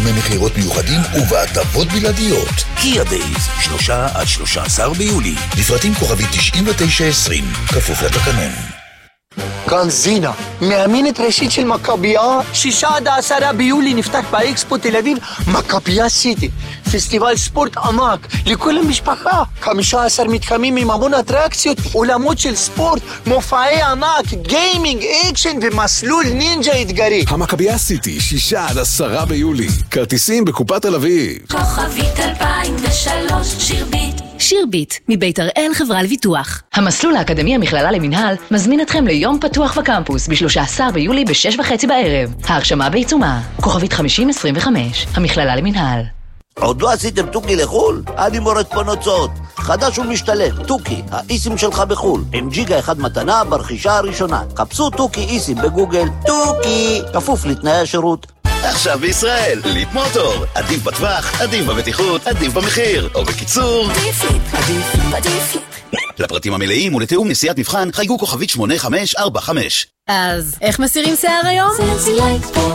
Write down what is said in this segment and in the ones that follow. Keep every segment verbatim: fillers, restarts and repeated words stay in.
בימי מחירות מיוחדים ובהטבות בלעדיות. קיה דייז, שלושה עד שלושה עשר ביולי. לפרטים כוכבי תשעים ותשע עשרים, כפוף לתקנון. כאן זינה, מאמנת ראשית של מכבייה. שישה עד עשרה ביולי נפתח באקספו תל אביב מכבייה סיטי, פסטיבל ספורט ענק לכל המשפחה. חמישה עשר מתחמים עם המון אטרקציות, עולמות של ספורט, מופעי ענק, גיימינג, אקשן ומסלול נינג'ה אתגרי. המכבייה סיטי, שישה עד עשרה ביולי. כרטיסים בקופת תל אביב. כוכבית אלפיים ושלוש, שירביט. שירביט, מבית הראל חברה לביטוח. המסלול האקדמי המכללה למנהל מזמין אתכם ליום פתוח בקמפוס ב-שלושה עשר ביולי ב-שש וחצי בערב. ההרשמה בעיצומה. כוכבית חמישים עשרים וחמש, המכללה למנהל. עוד לא עשיתם טוקי לחול? אני מורד פה נוצאות. חדש ומשתלם, טוקי, האיסים שלך בחול. עם ג'יגה אחד מתנה ברכישה הראשונה. חפשו טוקי איסים בגוגל. טוקי, כפוף לתנאי השירות. עכשיו בישראל, ליפ מוטור. עדיף בטווח, עדיף בבטיחות, עדיף במחיר. או בקיצור, עדיף ליפ, עדיף ליפ, עדיף ליפ. לפרטים המלאים ולתיאום נסיעת מבחן, חייגו כוכבית שמונה חמש ארבע חמש. אז איך מסירים שיער היום? סנסילייט פרו,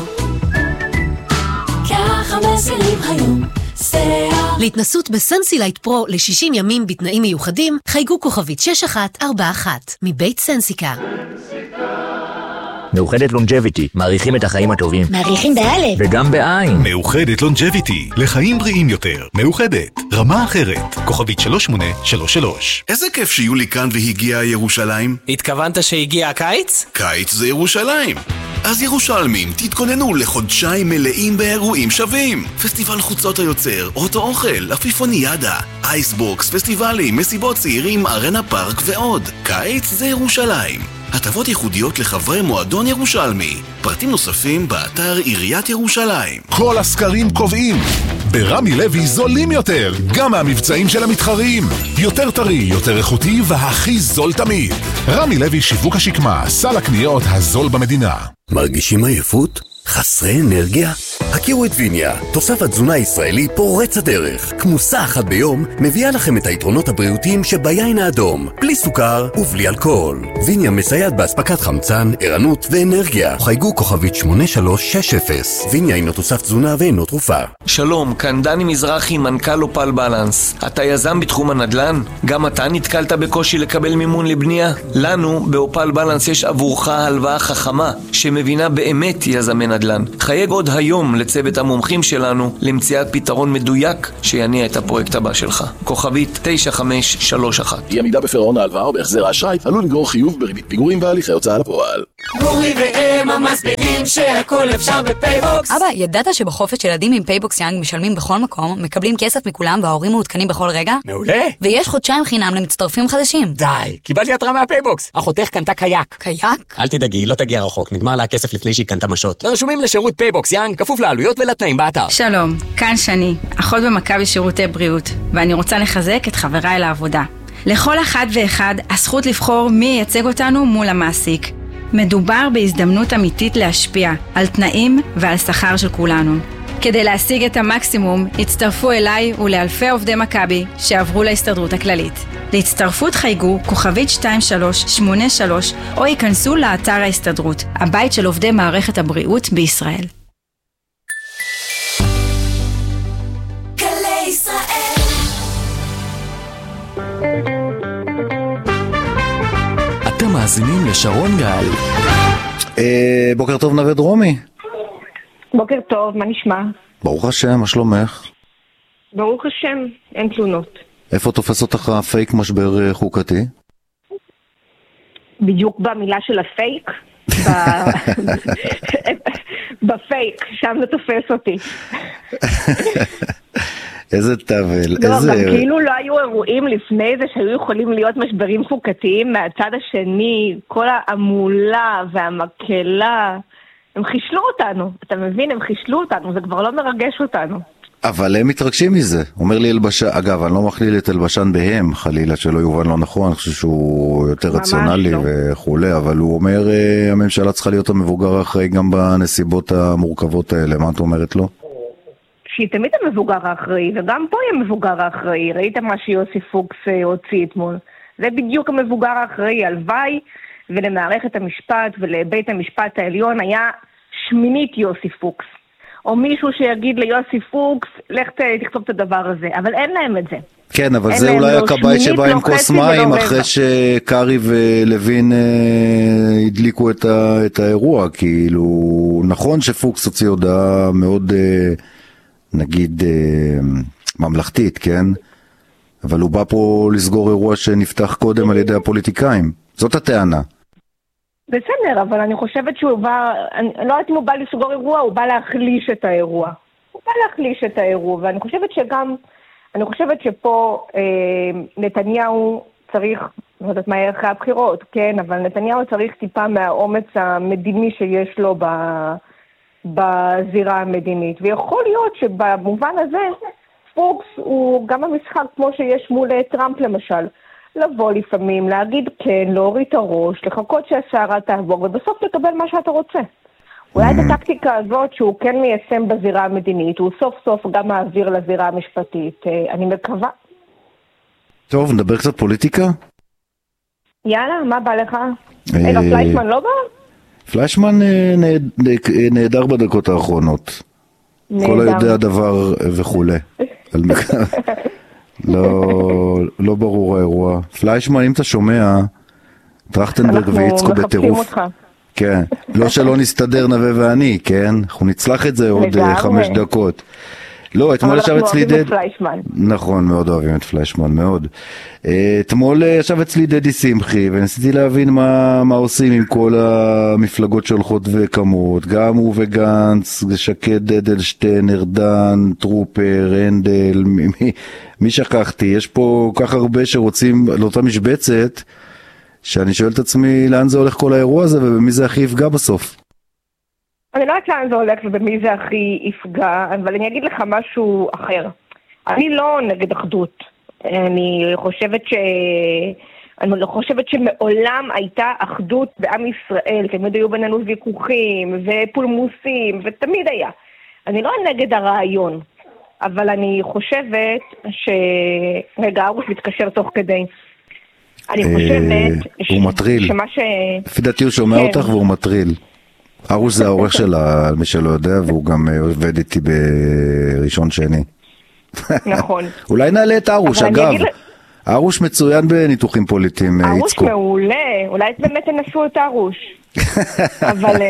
ככה מסירים היום שיער. להתנסות בסנסילייט פרו ל-שישים ימים בתנאים מיוחדים, חייגו כוכבית שש אחת ארבע אחת מבית סנסיקה. מאוחדת לונג'ביטי, מעריכים את החיים הטובים. מעריכים באלף. וגם בעין. מאוחדת לונג'ביטי, לחיים בריאים יותר. מאוחדת, רמה אחרת. כוכבית שלוש שמונה שלוש שלוש. איזה כיף שיולי כאן והגיעה ירושלים. התכוונת שהגיע הקיץ? קיץ זה ירושלים. אז ירושלמים, תתכוננו לחודשיים מלאים באירועים שווים. פסטיבל חוצות היוצר, אוטו אוכל, אפיפוניאדה, אייסבוקס, פסטיבלים, מסיבות צעירים, ארנה פארק ועוד. קיץ זה ירושלים. הטבות ייחודיות לחברי מועדון ירושלמי. פרטים נוספים באתר עיריית ירושלים. כל הסקרים קובעים. ברמי לוי זולים יותר, גם מהמבצעים של המתחרים. יותר טרי, יותר איכותי והכי זול תמיד. רמי לוי שיווק השקמה, סל הקניות הזול במדינה. מרגישים עייפות? חסרי אנרגיה? הכירו את ויניה, תוסף התזונה הישראלי פורץ הדרך. כמוסה אחת ביום מביאה לכם את היתרונות הבריאותיים שביין האדום, בלי סוכר ובלי אלכוהול. ויניה מסייעת באספקת חמצן, ערנות ואנרגיה. חייגו כוכבית שמונה שלוש שש אפס. ויניה אינו תוסף תזונה ואינו תרופה. שלום, כאן דני מזרחי, מנכ"ל אופל בלנס. אתה יזם בתחום הנדל"ן? גם אתה נתקלת בקושי לקבל מימון לבנייה? לנו באופל בלנס יש עבורך הלוואה חכמה שמבינה באמת יזמי נדל"ן. חייג עוד היום לצוות המומחים שלנו למציאת פתרון מדויק שיניע את הפרויקט הבא שלך. כוכבית תשע חמש שלוש אחת. אי עמידה בפירעון ההלוואה או בהחזר האשראי עלול לגרור חיוב בריבית פיגורים והליכי הוצאה לפועל. גורי ואמה מסבירים שהכל אפשר בפייבוקס. אבא, ידעת שבחופש ילדים עם פייבוקס יאנג משלמים בכל מקום, מקבלים כסף מכולם וההורים מעודכנים בכל רגע? מעולה. ויש חודשיים חינם למצטרפים חדשים. די, קיבלתי התראה מהפייבוקס. אחותך קנתה קייק. קייק? אל תדאגי, לא תגיע רחוק, נגמר לה הכסף לפני שהיא קנתה משות. רשומים לשירות פייבוקס יאנג, כפוף לעלויות ולתנאים באתר. שלום, כאן שני, אחות במכבי שירותי בריאות, ואני רוצה לחזק את חבריי לעבודה. לכל אחד ואחד הזכות לבחור מי ייצג אותנו מול המעסיק. מדובר בהזדמנות אמיתית להשפיע על תנאים ועל שכר של כולנו. כדי להשיג את המקסימום, הצטרפו אליי ולאלפי עובדי מכבי שעברו להסתדרות הכללית. להצטרפות חייגו כוכבית שתיים שלוש שמונה שלוש או ייכנסו לאתר ההסתדרות, הבית של עובדי מערכת הבריאות בישראל. גלי ישראל. אתם מאזינים לשרון גל. בוקר טוב נווה דרומי. בוקר טוב, מה נשמע? ברוך השם, מה שלומך? ברוך השם, אין תלונות. איפה תופס אותך הפייק משבר חוקתי? בדיוק במילה של הפייק? בפייק, שם זה תופס אותי. איזה טבל, לא, איזה... גם כאילו לא היו אירועים לפני זה שהיו יכולים להיות משברים חוקתיים מהצד השני, כל העמולה והמקלה, הם חישלו אותנו, אתה מבין? הם חישלו אותנו, זה כבר לא מרגש אותנו. אבל הם מתרגשים מזה. אומר לי אלבשן, אגב, אני לא מכליל את אלבשן בהם, חלילה שלא יובן לא נכון, אני חושב שהוא יותר רציונלי לא. וכולי, אבל הוא אומר, הממשלה צריכה להיות המבוגר האחראי גם בנסיבות המורכבות האלה. מה את אומרת לו? שהיא תמיד המבוגר האחראי, וגם פה היא המבוגר האחראי. ראית מה שיוסי פוקס הוציא אתמול? זה בדיוק המבוגר האחראי, הלוואי, ולמערכת המשפט ולבית המשפט העליון היה שמינית יוסי פוקס. או מישהו שיגיד ליוסי פוקס, לך תכתוב את הדבר הזה, אבל אין להם את זה. כן, אבל זה אולי הקב"י שבא עם כוס מים אחרי שקרי ולוין הדליקו את האירוע, כאילו נכון שפוקס הוציא הודעה מאוד נגיד ממלכתית, כן? אבל הוא בא פה לסגור אירוע שנפתח קודם על ידי הפוליטיקאים, זאת הטענה. בסדר, אבל אני חושבת שהוא בא, אני לא יודעת אם הוא בא לסגור אירוע, הוא בא להחליש את האירוע. הוא בא להחליש את האירוע, ואני חושבת שגם, אני חושבת שפה אה, נתניהו צריך, לא יודעת מה יהיה אחרי הבחירות, כן, אבל נתניהו צריך טיפה מהאומץ המדיני שיש לו ב, בזירה המדינית, ויכול להיות שבמובן הזה, פוקס הוא גם המשחק כמו שיש מול טראמפ למשל, לבוא לפעמים, להגיד כן, להוריד את הראש, לחכות שהשערה תעבור, ובסוף לקבל מה שאתה רוצה. אולי את הטקטיקה הזאת שהוא כן מיישם בזירה המדינית, הוא סוף סוף גם מעביר לזירה המשפטית. אני מקווה. טוב, נדבר קצת פוליטיקה? יאללה, מה בא לך? רגע, פליישמן לא בא? פליישמן נהדר בדקות האחרונות. כל היודע דבר וכולי. לא, לא ברור האירוע. פליישמן, אם אתה שומע, טרכטנברג ויצקו בטירוף. כן, לא שלא נסתדר נווה ואני, כן? אנחנו נצלח את זה עוד חמש דקות. לא, אתמול ישב אצלי דד... נכון, מאוד אוהבים את פליישמן, מאוד. אתמול ישב אצלי דדי שמחי, וניסיתי להבין מה, מה עושים עם כל המפלגות שהולכות וכמות. גם הוא וגנץ, שקד אדלשטיין, ארדן, טרופר, הנדל, מי, מי, מי שכחתי? יש פה כך הרבה שרוצים לאותה משבצת, שאני שואל את עצמי לאן זה הולך כל האירוע הזה, ובמי זה הכי יפגע בסוף. אני לא יודעת לאן זה הולך ובמי זה הכי יפגע, אבל אני אגיד לך משהו אחר. אני לא נגד אחדות. אני חושבת ש... אני חושבת שמעולם הייתה אחדות בעם ישראל, תמיד היו בינינו ויכוחים ופולמוסים, ותמיד היה. אני לא נגד הרעיון, אבל אני חושבת ש... רגע, ארוש מתקשר תוך כדי. אני חושבת... הוא מטריל. לפי דעתי הוא שומע אותך והוא מטריל. ארוש זה העורך שלה, מי שלא יודע, והוא גם עובד איתי בראשון שני. נכון. אולי נעלה את ארוש, אגב. ארוש מצוין בניתוחים פוליטיים, יצקו. ארוש מעולה, אולי באמת תנסו את ארוש. אבל...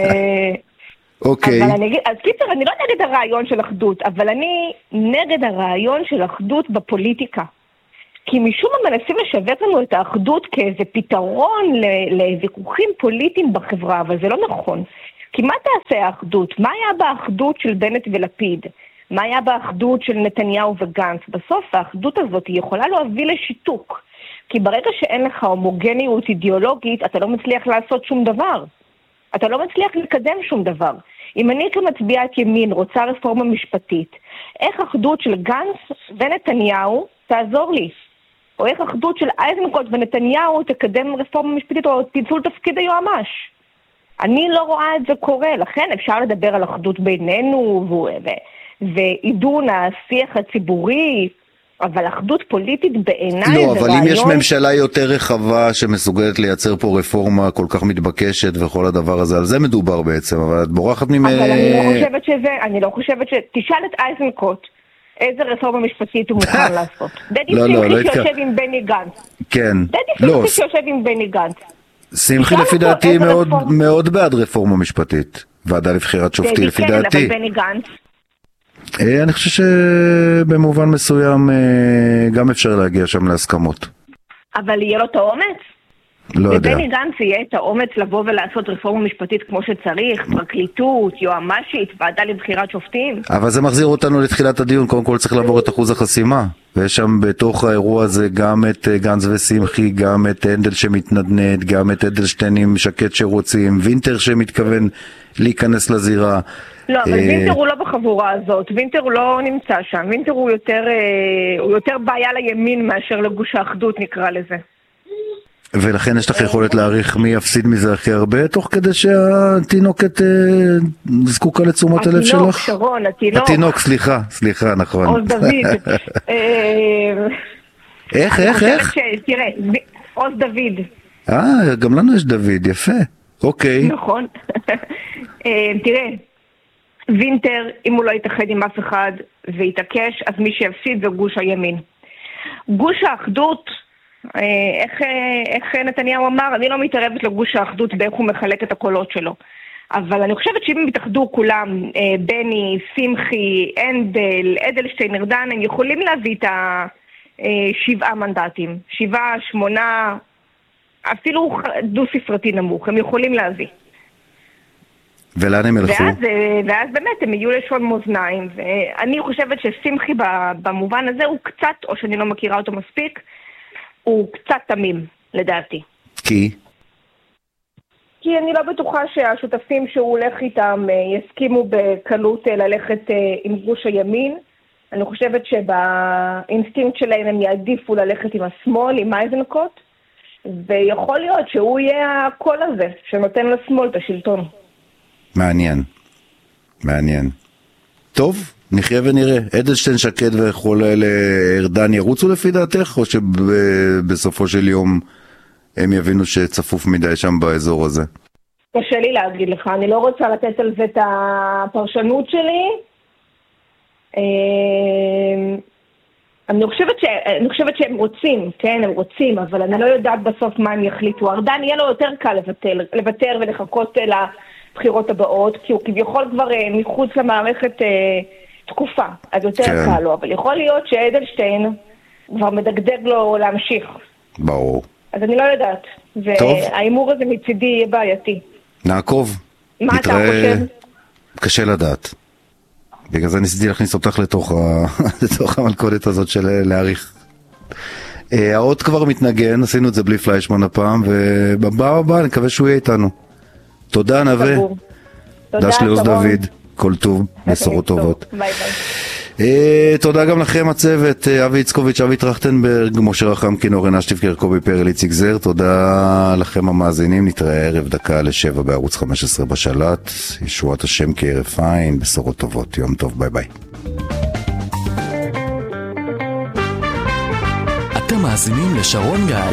אוקיי. אז קיצר, אני לא נגד הרעיון של אחדות, אבל אני נגד הרעיון של אחדות בפוליטיקה. כי משום מה מנסים לשווק לנו את האחדות כאיזה פתרון לוויכוחים פוליטיים בחברה, אבל זה לא נכון. כי מה תעשה האחדות? מה היה באחדות של בנט ולפיד? מה היה באחדות של נתניהו וגנץ? בסוף האחדות הזאת היא יכולה להביא לשיתוק. כי ברגע שאין לך הומוגניות אידיאולוגית, אתה לא מצליח לעשות שום דבר. אתה לא מצליח לקדם שום דבר. אם אני כמצביעת ימין רוצה רפורמה משפטית, איך אחדות של גנץ ונתניהו תעזור לי? או איך אחדות של אייזנקוט ונתניהו תקדם רפורמה משפטית או פיצול תפקיד היועמ"ש. אני לא רואה את זה קורה, לכן אפשר לדבר על אחדות בינינו ועידון השיח הציבורי, אבל אחדות פוליטית בעיניי זה רעיון... לא, אבל אם יש ממשלה יותר רחבה שמסוגלת לייצר פה רפורמה כל כך מתבקשת וכל הדבר הזה, על זה מדובר בעצם, אבל את בורחת ממ... אבל אני לא חושבת שזה, אני לא חושבת ש... תשאל את אייזנקוט, איזה רפורמה משפטית הוא מוכן לעשות. דדי שמחי שיושב עם בני גנץ. כן. דדי שמחי שיושב עם בני גנץ. שמחי לפי דעתי מאוד בעד רפורמה משפטית. ועדה לבחירת שופטים לפי דעתי. אבל בני גנץ. אני חושב שבמובן מסוים גם אפשר להגיע שם להסכמות. אבל יהיה לו את האומץ? לא יודע. ובני גנץ יהיה את האומץ לבוא ולעשות רפורמה משפטית כמו שצריך, פרקליטות, יועמ"שית, ועדה לבחירת שופטים. אבל זה מחזיר אותנו לתחילת הדיון, קודם כל צריך לעבור את אחוז החסימה. ויש שם בתוך האירוע הזה גם את גנץ ושמחי, גם את הנדל שמתנדנד, גם את אדלשטיין עם שקט שרוצים, וינטר שמתכוון להיכנס לזירה. לא, אבל וינטר הוא לא בחבורה הזאת, וינטר הוא לא נמצא שם, וינטר הוא יותר, הוא יותר בעיה לימין מאשר לגוש האחדות נקרא לזה. ולכן יש לך יכולת להעריך מי יפסיד מזה הכי הרבה, תוך כדי שהתינוקת זקוקה לתשומת הלב שלך? התינוק, שרון, התינוק. התינוק, סליחה, סליחה, נכון. עוז דוד. איך, איך, איך? תראה, עוז דוד. אה, גם לנו יש דוד, יפה. אוקיי. נכון. תראה, וינטר, אם הוא לא יתאחד עם אף אחד ויתעקש, אז מי שיפסיד זה גוש הימין. גוש האחדות, איך, איך נתניהו אמר, אני לא מתערבת לגוש האחדות באיך הוא מחלק את הקולות שלו. אבל אני חושבת שאם הם יתאחדו כולם, בני, שמחי, אנדל, אדלשטיין, ארדן, הם יכולים להביא את השבעה מנדטים. שבעה, שמונה, אפילו דו ספרתי נמוך, הם יכולים להביא. ולאן הם ילכו? ואז, ואז באמת הם יהיו לשון מאזניים, ואני חושבת ששמחי במובן הזה הוא קצת, או שאני לא מכירה אותו מספיק, הוא קצת תמים, לדעתי. כי? כי אני לא בטוחה שהשותפים שהוא הולך איתם יסכימו בקלות ללכת עם גוש הימין. אני חושבת שבאינסטינקט שלהם הם יעדיפו ללכת עם השמאל, עם אייזנקוט, ויכול להיות שהוא יהיה הקול הזה שנותן לשמאל את השלטון. מעניין, מעניין. טוב, נחיה ונראה. אדלשטיין, שקד וכל אלה ארדן ירוצו לפי דעתך, או שבסופו של יום הם יבינו שצפוף מדי שם באזור הזה? קשה לי להגיד לך, אני לא רוצה לתת על זה את הפרשנות שלי. אני חושבת, ש... אני חושבת שהם רוצים, כן, הם רוצים, אבל אני לא יודעת בסוף מה הם יחליטו. ארדן יהיה לו יותר קל לוותר, לוותר ולחכות לבחירות הבאות, כי הוא כביכול כבר מחוץ למערכת תקופה, אז יותר כן. קל לו, אבל יכול להיות שאדלשטיין כבר מדגדג לו להמשיך. ברור. אז אני לא יודעת, והאימור הזה מצידי יהיה בעייתי. נעקוב. מה נתראה... אתה חושב? קשה לדעת. בגלל זה ניסיתי להכניס אותך לתוך, ה... לתוך המלכודת הזאת של להעריך. העוד כבר מתנגן, עשינו את זה בלי פליישמן הפעם, ובבא הבא נקווה שהוא יהיה איתנו. תודה נווה. דש לעוז דוד, כל טוב, בשורות טובות. ביי ביי. תודה גם לכם הצוות, אבי יצקוביץ', אבי טרכטנברג, משה רחמקין, אורן אשטיבקר, קובי פרל, איציק זר. תודה לכם המאזינים, נתראה ערב דקה לשבע בערוץ חמש עשרה בשלט. ישועת השם כערף עין, בשורות טובות, יום טוב, ביי ביי. אתם מאזינים לשרון גל.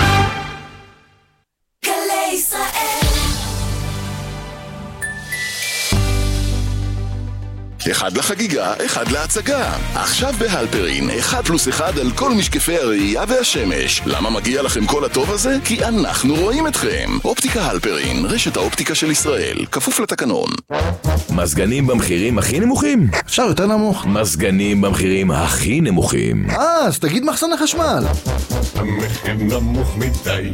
אחד לחגיגה, אחד להצגה. עכשיו בהלפרין, אחד פלוס אחד על כל משקפי הראייה והשמש. למה מגיע לכם כל הטוב הזה? כי אנחנו רואים אתכם. אופטיקה הלפרין, רשת האופטיקה של ישראל, כפוף לתקנון. מזגנים במחירים הכי נמוכים? אפשר יותר נמוך. מזגנים במחירים הכי נמוכים. אה, אז תגיד מחסן החשמל. המחיר נמוך מדי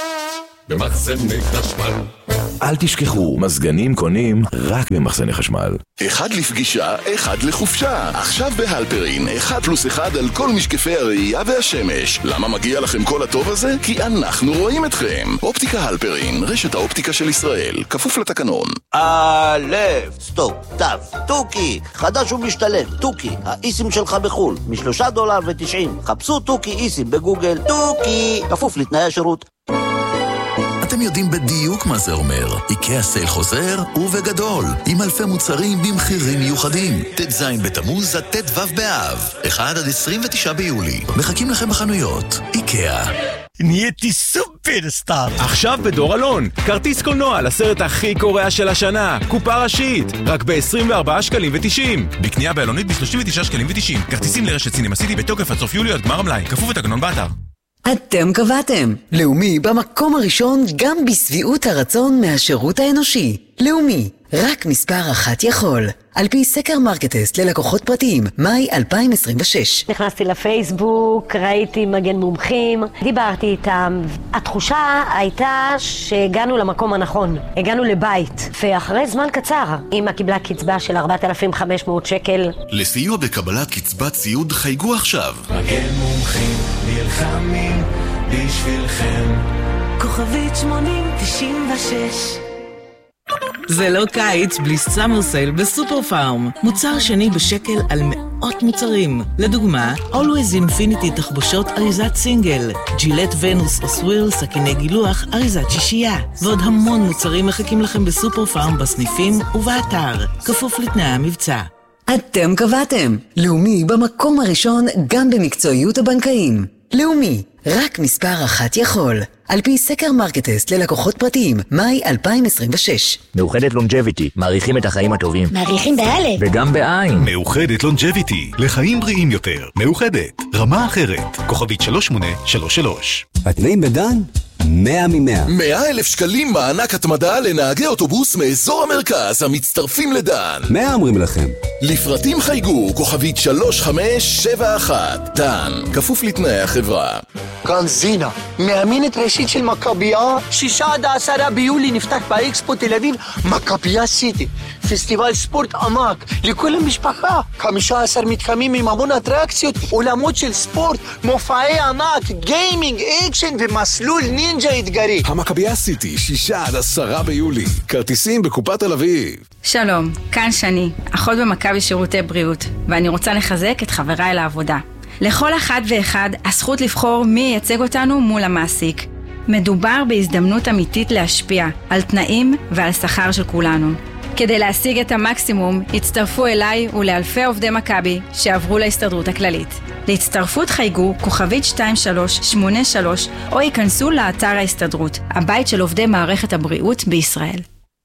במחסני חשמל. אל תשכחו, מזגנים קונים רק במחסני חשמל. אחד לפגישה, אחד לחופשה. עכשיו בהלפרין, אחד פלוס אחד על כל משקפי הראייה והשמש. למה מגיע לכם כל הטוב הזה? כי אנחנו רואים אתכם. אופטיקה הלפרין, רשת האופטיקה של ישראל, כפוף לתקנון. א', סטופ, תו, טוקי, חדש ומשתלם, טוקי, האיסים שלך בחול, משלושה דולר ותשעים. חפשו טוקי איסים בגוגל, טוקי, כפוף לתנאי השירות. אתם יודעים בדיוק מה זה אומר. איקאה סייל חוזר ובגדול, עם אלפי מוצרים במחירים מיוחדים. ט"ז בתמוז עד ט"ו באב, אחד עד עשרים ותשעה ביולי. מחכים לכם בחנויות. איקאה. נהייתי סופרסטאר. עכשיו בדור אלון, כרטיס קולנוע לסרט הכי קורע של השנה, קופה ראשית, רק ב-עשרים וארבעה שקלים ותשעים. בקנייה באלונית ב-שלושים ותשעה שקלים ותשעים. כרטיסים לרשת סינמה סיטי בתוקף עד סוף יולי עד גמר המלאי, כפוף לתקנון באתר. אתם קבעתם. לאומי במקום הראשון גם בסביעות הרצון מהשירות האנושי. לאומי, רק מספר אחת יכול. על פי סקר מרקטסט ללקוחות פרטיים, מאי אלפיים עשרים ושש. נכנסתי לפייסבוק, ראיתי מגן מומחים, דיברתי איתם. התחושה הייתה שהגענו למקום הנכון, הגענו לבית. ואחרי זמן קצר, אמא קיבלה קצבה של ארבעת אלפים וחמש מאות שקל. לסיוע בקבלת קצבת ציוד חייגו עכשיו. מגן מומחים נלחמים בשבילכם. כוכבית שמונים תשעים ושש. זה לא קיץ בלי סאמר סייל בסופר פארם. מוצר שני בשקל על מאות מוצרים. לדוגמה, Always Infinity תחבושות אריזת סינגל, ג'ילט ונוס או סווירל סכיני גילוח אריזת שישייה. ועוד המון מוצרים מחכים לכם בסופר פארם בסניפים ובאתר. כפוף לתנאי המבצע. אתם קבעתם. לאומי במקום הראשון גם במקצועיות הבנקאים. לאומי, רק מספר אחת יכול. על פי סקר מרקטסט ללקוחות פרטיים, מאי אלפיים עשרים ושש. מאוחדת לונג'ביטי, מעריכים את החיים הטובים. מעריכים באלף. וגם בעין. מאוחדת לונג'ביטי, לחיים בריאים יותר. מאוחדת, רמה אחרת. כוכבית שלוש שמונה שלוש שלוש. התנאים בדן? מאה ממאה. מאה אלף שקלים מענק התמדה לנהגי אוטובוס מאזור המרכז המצטרפים לדן. מאה אומרים לכם. לפרטים חייגו, כוכבית שלוש חמש שבע אחת. דן, כפוף לתנאי החברה. כאן זינה, מאמנת ראשית של מכבייה. שישה עד העשרה ביולי נפתח באקספו תל אביב מכבייה סיטי. פסטיבל ספורט עמק לכל המשפחה. חמישה עשר מתחמים עם המון אטרקציות, עולמות של ספורט, מופעי ענק, גיימינג, אקשן ומסלול נינג'ה אתגרי. המכבייה סיטי, שישה עד עשרה ביולי. כרטיסים בקופת תל אביב. שלום, כאן שני, אחות במכבי שירותי בריאות, ואני רוצה לחזק את חבריי לעבודה. לכל אחד ואחד הזכות לבחור מי ייצג אותנו מול המעסיק. מדובר בהזדמנות אמיתית להשפיע על תנאים ועל שכר של כולנו. כדי להשיג את המקסימום, הצטרפו אליי ולאלפי עובדי מכבי שעברו להסתדרות הכללית. להצטרפות חייגו כוכבית שתיים שלוש שמונה שלוש או ייכנסו לאתר ההסתדרות, הבית של עובדי מערכת הבריאות בישראל.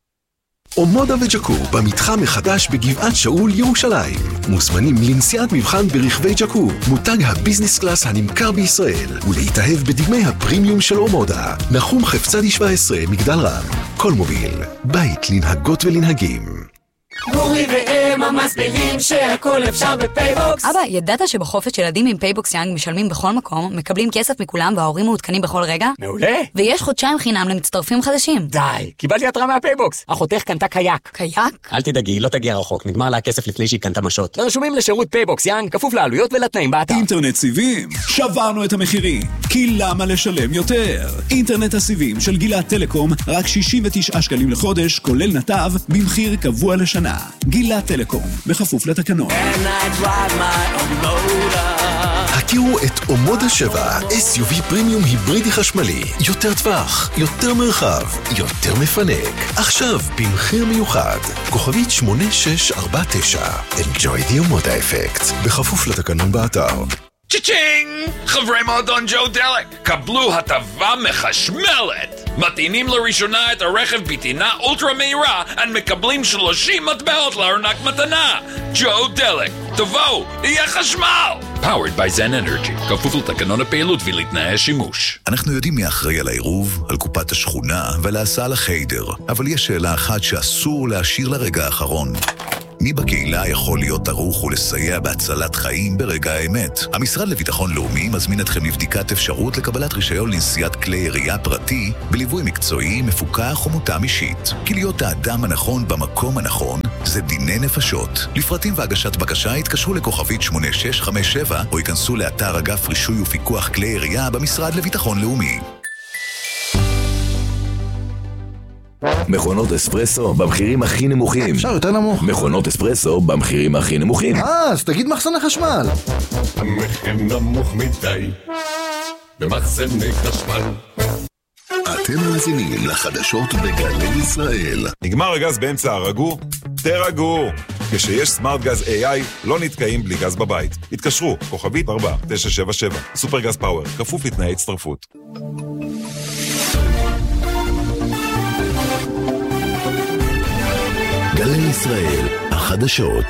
אומודה וג'קו במתחם מחדש בגבעת שאול ירושלים. מוזמנים לנסיעת מבחן ברכבי ג'קו, מותג הביזנס קלאס הנמכר בישראל, ולהתאהב בדגמי הפרימיום של אומודה. נחום חפצדי שבע עשרה מגדל רם. כל מוביל, בית לנהגות ולנהגים. גורי ואמה מסבירים שהכל אפשר בפייבוקס. אבא, ידעת שבחופש ילדים עם פייבוקס יאנג משלמים בכל מקום, מקבלים כסף מכולם וההורים מעודכנים בכל רגע? מעולה. ויש חודשיים חינם למצטרפים חדשים. די, קיבלתי התראה מהפייבוקס. אחותך קנתה קייק. קייק? אל תדאגי, לא תגיע רחוק, נגמר לה הכסף לפני שהיא קנתה משות. רשומים לשירות פייבוקס יאנג, כפוף לעלויות ולתנאים באתר. אינטרנט סיבים, שברנו את המחירים. כי למה לשלם יותר? אינטרנט הסיבים של גילת טלקום, רק שישים ותשעה שקלים לחודש, כולל נתב, במחיר קבוע לשנה. גילת טלקום, בכפוף לתקנון. הכירו את אומודה שבע, אס יו וי פרימיום היברידי חשמלי. יותר טווח, יותר מרחב, יותר מפנק. עכשיו במחיר מיוחד. כוכבית שמונה שש ארבע תשע. Enjoy the אומודה אפקט. בכפוף לתקנון באתר. צ'צ'ינג! חברי מועדון ג'ו דלק, קבלו הטבה מחשמלת! מטעינים לראשונה את הרכב בטעינה אולטרה מהירה ומקבלים שלושים מטבעות לארנק מתנה! ג'ו דלק, תבואו, יהיה חשמל! Powered by Zen Energy, כפוף לתקנון הפעילות ולתנאי השימוש. אנחנו יודעים מי אחראי על העירוב, על קופת השכונה ועל ההסעה לחיידר, אבל יש שאלה אחת שאסור להשאיר לרגע האחרון. מי בקהילה יכול להיות ערוך ולסייע בהצלת חיים ברגע האמת? המשרד לביטחון לאומי מזמין אתכם לבדיקת אפשרות לקבלת רישיון לנסיעת כלי ירייה פרטי בליווי מקצועי, מפוקח ומותאם אישית. כי להיות האדם הנכון במקום הנכון זה דיני נפשות. לפרטים והגשת בקשה התקשרו לכוכבית שמונה שש חמש שבע או ייכנסו לאתר אגף רישוי ופיקוח כלי ירייה במשרד לביטחון לאומי. מכונות אספרסו במחירים הכי נמוכים. אפשר יותר נמוך. מכונות אספרסו במחירים הכי נמוכים. אה, אז תגיד מחסן החשמל. המחיר נמוך מדי במחסני חשמל. אתם מאזינים לחדשות בגלי ישראל. נגמר הגז באמצע הרגו? תרגו! כשיש סמארט גז איי איי לא נתקעים בלי גז בבית. התקשרו, כוכבית ארבע תשע שבע שבע. סופר גז פאוור, כפוף לתנאי הצטרפות. גלי ישראל, החדשות.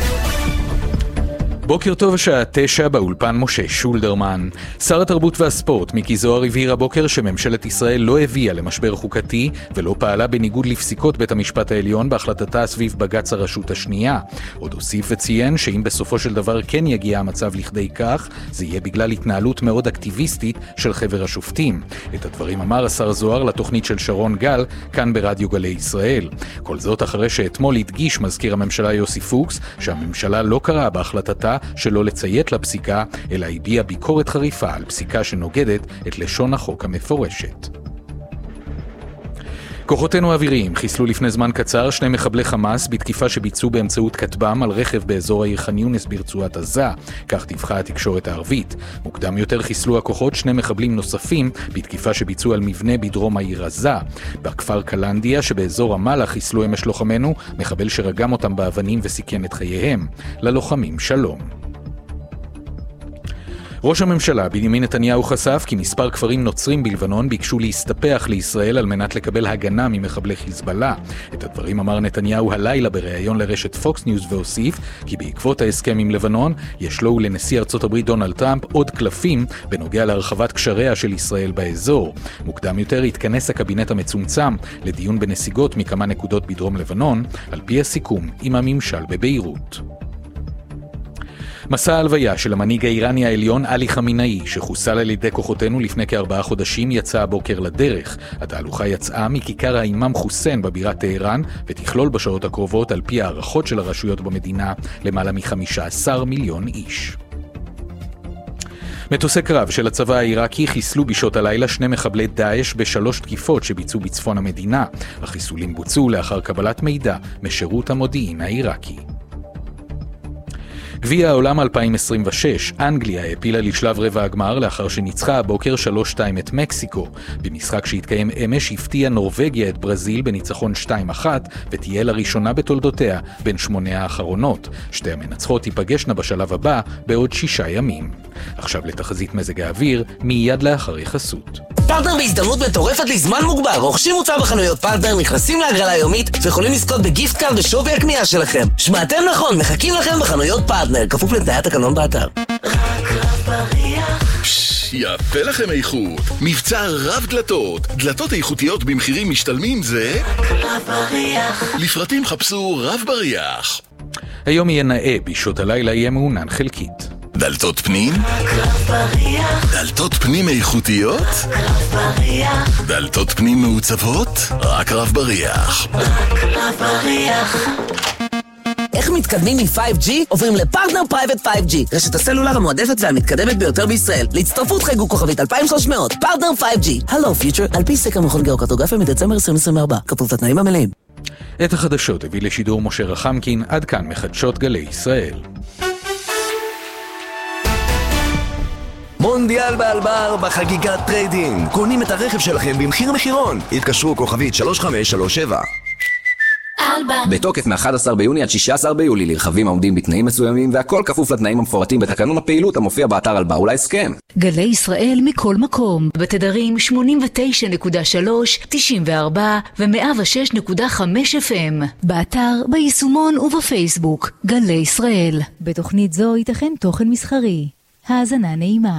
בוקר טוב, השעה תשע, באולפן משה שולדרמן. שר התרבות והספורט מיקי זוהר הבהיר הבוקר שממשלת ישראל לא הביאה למשבר חוקתי ולא פעלה בניגוד לפסיקות בית המשפט העליון בהחלטתה סביב בג"ץ הרשות השנייה. עוד הוסיף וציין שאם בסופו של דבר כן יגיע המצב לכדי כך, זה יהיה בגלל התנהלות מאוד אקטיביסטית של חבר השופטים. את הדברים אמר השר זוהר לתוכנית של שרון גל, כאן ברדיו גלי ישראל. כל זאת אחרי שאתמול הדגיש מזכיר הממשלה יוסי פוקס שהממשלה לא קראה בהחלטתה שלא לציית לפסיקה, אלא הביעה ביקורת חריפה על פסיקה שנוגדת את לשון החוק המפורשת. כוחותינו האוויריים חיסלו לפני זמן קצר שני מחבלי חמאס בתקיפה שביצעו באמצעות כטב"ם על רכב באזור העיר ח'אן יונס ברצועת עזה, כך דיווחה התקשורת הערבית. מוקדם יותר חיסלו הכוחות שני מחבלים נוספים בתקיפה שביצעו על מבנה בדרום העיר עזה. בכפר קלנדיה שבאזור רמאללה חיסלו אמש לוחמנו מחבל שרגם אותם באבנים וסיכן את חייהם. ללוחמים שלום. ראש הממשלה בנימין נתניהו חשף כי מספר כפרים נוצרים בלבנון ביקשו להסתפח לישראל על מנת לקבל הגנה ממחבלי חיזבאללה. את הדברים אמר נתניהו הלילה בריאיון לרשת פוקס ניוז והוסיף כי בעקבות ההסכם עם לבנון יש לו ולנשיא ארצות הברית דונלד טראמפ עוד קלפים בנוגע להרחבת קשריה של ישראל באזור. מוקדם יותר התכנס הקבינט המצומצם לדיון בנסיגות מכמה נקודות בדרום לבנון על פי הסיכום עם הממשל בביירות. מסע ההלוויה של המנהיג האיראני העליון עלי חמינאי, שחוסל על ידי כוחותינו לפני כארבעה חודשים, יצא הבוקר לדרך. התהלוכה יצאה מכיכר האימאם חוסיין בבירת טהרן, ותכלול בשעות הקרובות, על פי הערכות של הרשויות במדינה, למעלה מ-חמישה עשר מיליון איש. מטוסי קרב של הצבא העיראקי חיסלו בשעות הלילה שני מחבלי דאעש בשלוש תקיפות שביצעו בצפון המדינה. החיסולים בוצעו לאחר קבלת מידע משירות המודיעין העיראקי. גביע העולם אלפיים עשרים ושש, אנגליה העפילה לשלב רבע הגמר לאחר שניצחה הבוקר שלוש שתיים את מקסיקו. במשחק שהתקיים אמש הפתיעה נורווגיה את ברזיל בניצחון שתיים אחת ותהיה לראשונה בתולדותיה בין שמונה האחרונות. שתי המנצחות ייפגשנה בשלב הבא בעוד שישה ימים. עכשיו לתחזית מזג האוויר, מיד לאחר יחסות. פרטנר בהזדמנות מטורפת לזמן מוגבר. רוכשים מוצר בחנויות פרטנר, נכנסים להגרלה יומית ויכולים לזכות בגיפט קארד בשווי הקנייה שלכם. שמעתם נכון, מחכים לכם בחנויות פרטנר, כפוף לתנאי התקנון באתר. רק רב בריח. יפה לכם איכות. מבצע רב דלתות. דלתות איכותיות במחירים משתלמים זה רק רב בריח. לפרטים חפשו רב בריח. היום יהיה נאה, בשעות הלילה יהיה מעונן חלקית. דלתות פנים? רק רב בריח. דלתות פנים איכותיות? רק רב בריח. דלתות פנים מעוצבות? רק רב בריח. רק רב בריח. איך מתקדמים מ-פייב ג'י? עוברים לפרטנר פרייבט פייב ג'י, רשת הסלולר המועדפת והמתקדמת ביותר בישראל. להצטרפות חייגו כוכבית אלפיים ושלוש מאות. פרטנר פייב ג'י. הלו פיוטר, על פי סקר מכון גיאוקרטוגרפיה מדצמבר עשרים עשרים וארבע. כפוף לתנאים המלאים. את החדשות הביא לשידור משה רחמקין, עד כאן מחדשות גלי ישראל. מונדיאל באלבר בחגיגת טריידינג. קונים את הרכב שלכם במחיר מחירון. התקשרו כוכבית שלוש חמש שלוש שבע. בתוקף מ-אחד עשר ביוני עד שישה עשר ביולי לרכבים העומדים בתנאים מסוימים, והכל כפוף לתנאים המפורטים בתקנון הפעילות המופיע באתר אלבר ולהסכם. גלי ישראל מכל מקום, בתדרים שמונים ותשע נקודה שלוש, תשעים וארבע ו-מאה ושש נקודה חמש אף אם. באתר, ביישומון ובפייסבוק. גלי ישראל. בתוכנית זו ייתכן תוכן מסחרי. האזנה נעימה.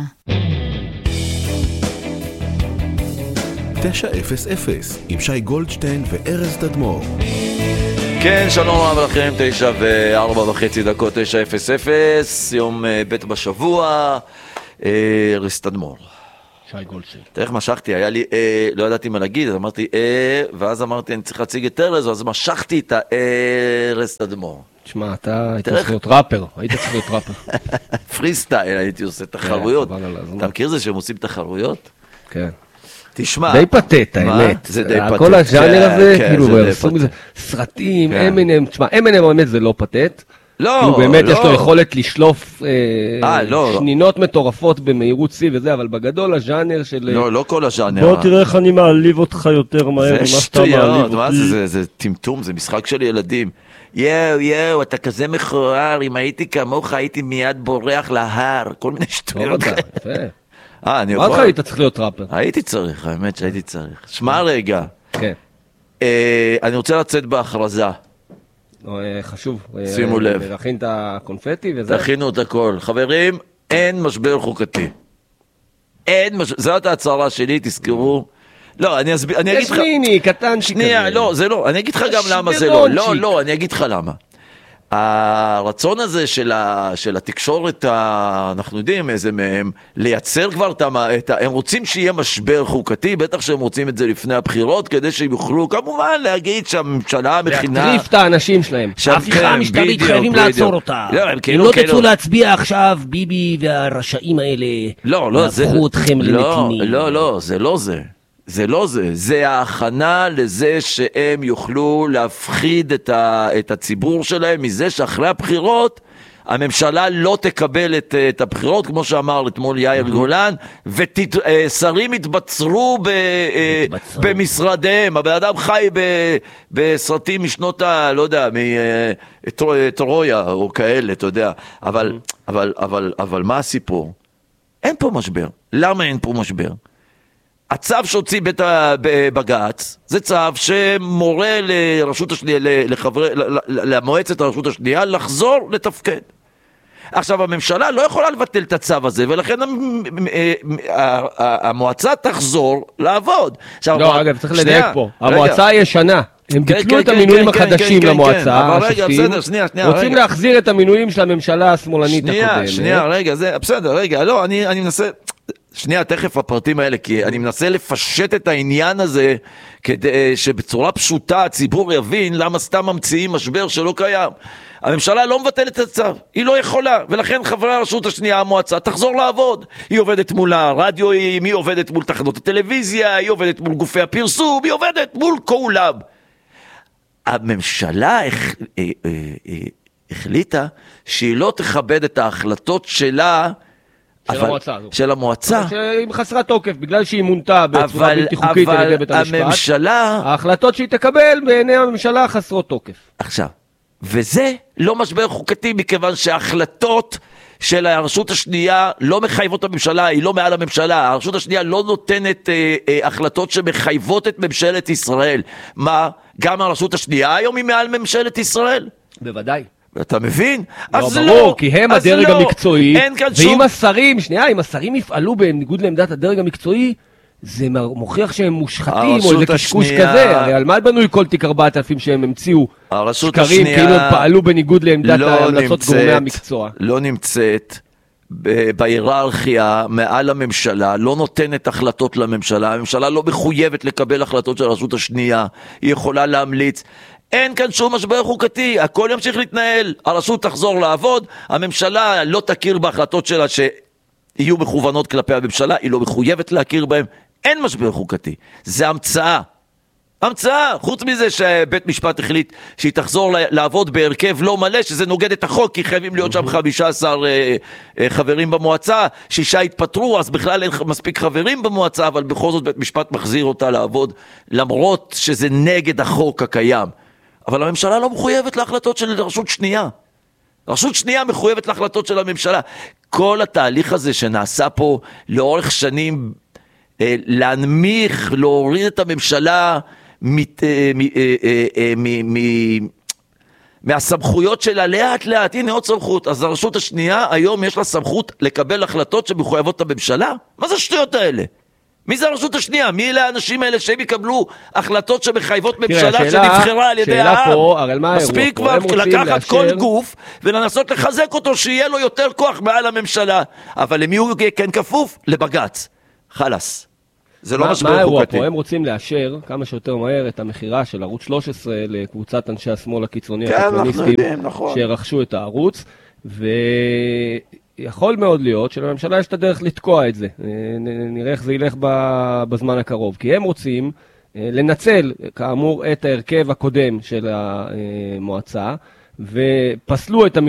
תשע אפס אפס עם שי גולדשטיין וארז תדמור. כן, שלום רב לכם, תשע וארבע וחצי דקות, תשע אפס אפס, יום בית בשבוע, ארז תדמור. שי גולדשטיין. תראה איך משכתי, היה לי, אה, לא ידעתי מה להגיד, אז אמרתי אה, ואז אמרתי אני צריך להציג את ארז, אז משכתי את הארז תדמור. תשמע, אתה היית צריך להיות ראפר, היית צריך להיות ראפר. פרי סטייל, הייתי עושה תחרויות. אתה מכיר זה שהם עושים תחרויות? כן. תשמע. די פתט, האמת. זה די פתט. כל הז'אנר הזה, כאילו, עשו מזה סרטים, אמינם, תשמע, אמינם באמת זה לא פתט. לא, כאילו באמת לא. יש לו יכולת לשלוף אה, לא, שנינות מטורפות במהירות C וזה, אבל בגדול הז'אנר של... לא, לא כל הז'אנר. בוא תראה איך אני מעליב אותך יותר מהר ממה שאתה מעליב אותי. מה זה, זה, זה טמטום, זה משחק של ילדים. יאו, יאו, אתה כזה מכוער, אם הייתי כמוך הייתי מיד בורח להר, כל מיני שטויות. יפה. אה, אני מה לך היית צריך להיות ראפר? הייתי צריך, האמת שהייתי צריך. שמע רגע. כן. אני רוצה לצאת בהכרזה. חשוב. שימו לב. להכין את הקונפטי וזה. תכינו את הכל. חברים, אין משבר חוקתי. אין משבר, זאת ההצהרה שלי, תזכרו. לא, אני אסביר, אני אגיד לך... יש מיני, קטן שכזה. שנייה, לא, זה לא, אני אגיד לך גם למה זה לא. לא, לא, אני אגיד לך למה. הרצון הזה של, ה, של התקשורת, ה, אנחנו יודעים איזה מהם, לייצר כבר את ה... הם רוצים שיהיה משבר חוקתי, בטח שהם רוצים את זה לפני הבחירות, כדי שהם יוכלו כמובן להגיד שהממשלה מכינה... להטריף את האנשים שלהם. ההפיכה המשטרית חייבים לעצור אותה. אם לא תצאו להצביע עכשיו, ביבי והרשעים האלה, לא, לא, זה... יהפכו אתכם לנתינים. לא, לא, זה לא זה. זה לא זה, זה ההכנה לזה שהם יוכלו להפחיד את, ה, את הציבור שלהם מזה שאחרי הבחירות הממשלה לא תקבל את, את הבחירות, כמו שאמר אתמול יאיר גולן, ושרים יתבצרו ב, במשרדיהם. הבן אדם חי ב, בסרטים משנות ה... לא יודע, מטרויה או כאלה, אתה יודע. אבל, אבל, אבל, אבל מה הסיפור? אין פה משבר. למה אין פה משבר? הצו שהוציא בית בג"ץ, זה צו שמורה לרשות השנייה, לחברי, למועצת הרשות השנייה, לחזור לתפקד. עכשיו, הממשלה לא יכולה לבטל את הצו הזה, ולכן המועצה תחזור לעבוד. לא, אגב, צריך לדייק פה. המועצה הישנה. הם ביטלו את המינויים החדשים למועצה, השופטים, רוצים להחזיר את המינויים של הממשלה השמאלנית הקודמת. שנייה, שנייה, רגע, זה, בסדר, רגע, לא, אני, אני מנסה, שנייה, תכף הפרטים האלה, כי אני מנסה לפשט את העניין הזה, כדי שבצורה פשוטה הציבור יבין למה סתם ממציאים משבר שלא קיים. הממשלה לא מבטלת את הצו, היא לא יכולה, ולכן חברי הרשות השנייה, המועצה, תחזור לעבוד. היא עובדת מול הרדיו, היא עובדת מול תחנות הטלוויזיה, היא עובדת מול גופי הפרסום, היא עובדת מול כולם. הממשלה החליטה שהיא לא תכבד את ההחלטות שלה, של המועצה. של המועצה. שהיא חסרת תוקף, בגלל שהיא מונתה בצורה בלתי חוקית על ידי בית המשפט. הממשלה... ההחלטות שהיא תקבל בעיני הממשלה חסרות תוקף. עכשיו, וזה לא משבר חוקתי, מכיוון שההחלטות של הרשות השנייה לא מחייבות הממשלה, היא לא מעל הממשלה. הרשות השנייה לא נותנת אה, אה, החלטות שמחייבות את ממשלת ישראל. מה? גם הרשות השנייה היום היא מעל ממשלת ישראל? בוודאי. אתה מבין? לא, אז ברור, לא, כי הם אז הדרג לא. המקצועי, ואם שום... השרים, שנייה, אם השרים יפעלו בניגוד לעמדת הדרג המקצועי, זה מוכיח שהם מושחתים, או איזה קשקוש השנייה... כזה, הרי על מה בנוי כל תיק ארבעת אלפים שהם המציאו שקרים, השנייה... כאילו הם פעלו בניגוד לעמדת לא ההמלצות נמצאת, גורמי המקצוע. לא נמצאת בהיררכיה מעל הממשלה, לא נותנת החלטות לממשלה, הממשלה לא מחויבת לקבל החלטות של הרשות השנייה, היא יכולה להמליץ, אין כאן שום משבר חוקתי, הכל ימשיך להתנהל, הרשות תחזור לעבוד, הממשלה לא תכיר בהחלטות שלה שיהיו מכוונות כלפי הממשלה, היא לא מחויבת להכיר בהם, אין משבר חוקתי, זה המצאה, המצאה, חוץ מזה שבית משפט החליט שהיא תחזור לעבוד בהרכב לא מלא, שזה נוגד את החוק, כי חייבים להיות שם חמישה עשר חברים במועצה, שישה התפטרו, אז בכלל אין מספיק חברים במועצה, אבל בכל זאת בית משפט מחזיר אותה לעבוד, למרות שזה נגד החוק הקיים. אבל הממשלה לא מחויבת להחלטות של רשות שנייה. רשות שנייה מחויבת להחלטות של הממשלה. כל התהליך הזה שנעשה פה לאורך שנים, אה, להנמיך, להוריד את הממשלה מת, אה, מ, אה, אה, מ, מ, מהסמכויות שלה לאט לאט. הנה עוד סמכות. אז הרשות השנייה היום יש לה סמכות לקבל החלטות שמחויבות הממשלה? מה זה השטויות האלה? מי זה הרשות השנייה? מי אלה האנשים האלה שהם יקבלו החלטות שמחייבות ממשלה שנבחרה על ידי העם? מספיק כבר לקחת כל גוף ולנסות לחזק אותו שיהיה לו יותר כוח מעל הממשלה, אבל הם יהיו כן כפוף לבג"ץ. חלס. זה לא משבר חוקתי. הם רוצים לאשר כמה שיותר מהר את המחירה של ערוץ שלוש עשרה לקבוצת אנשי השמאל הקיצוני הקומוניסטים שרכשו את הערוץ, ו... יכול מאוד להיות שלממשלה יש את הדרך לתקוע את זה. נראה איך זה ילך בזמן הקרוב. כי הם רוצים לנצל, כאמור, את ההרכב הקודם של המועצה, ופסלו את